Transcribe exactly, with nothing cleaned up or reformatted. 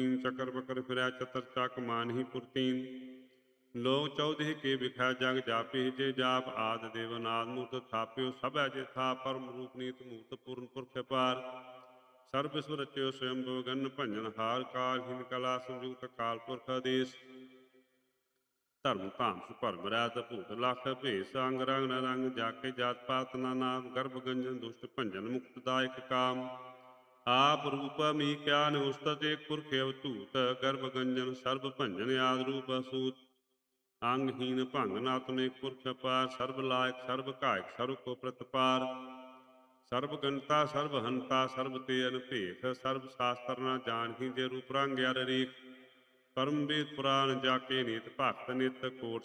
चकर बकर फिरै चतर चक मानहि पुरतीन लोक चौदह के बिखै जग जापि जे जाप आद देवनाद मूर्त थाप्यो सब जे था परम रूप नीत मूर्त पूर्ण पुरख पार सर्व विश्व रचयो स्वयं गन भंजन हार कालहीन कला संयुक्त काल पुरख आदेश ਧਰਮ ਧਾਮ ਸੁਭਰਮ ਰਹਿਤ ਭੂਤ ਲਖ ਭੇਸ ਅੰਗ ਰੰਗ ਨ ਰੰਗ ਜਾਕੇ ਜਾਤ ਪਾਤ ਨਾ ਨਾਮ ਗਰਭ ਗੰਜਨ ਦੁਸ਼ਟ ਭੰਜਨ ਮੁਕਤ ਦਾਇਕ ਕਾਮ ਆਪ ਰੂਪ ਮੀ ਕਿਆ ਨਿਉਸਤਤ ਏਕ ਪੁਰਖ ਅਵਤੂਤ ਗਰਭ ਗੰਜਨ ਸਰਬ ਭੰਜਨ ਆਦ ਰੂਪ ਅਸੂਤ ਅੰਗਹੀਨ ਭੰਗ ਨਾਤਮ ਏਕ ਪੁਰਖ ਅਪਾਰ ਸਰਬ ਲਾਇਕ ਸਰਬ ਕਾਇਕ ਸਰਬ ਕੋ ਪ੍ਰਤਪਾਰ ਸਰਬ ਗੰਤਾ ਸਰਬ ਹੰਤਾ ਸਰਬ ਤੇ ਅਨਭੇਖ ਸਰਬ ਸ਼ਾਸਤਰ ਨਾ ਜਾਣਹੀ ਜੇ ਰੂਪ ਰੰਗ ਅਰ ਰੇਖ परम वेद पुराण जाके नित भक्त नित कोट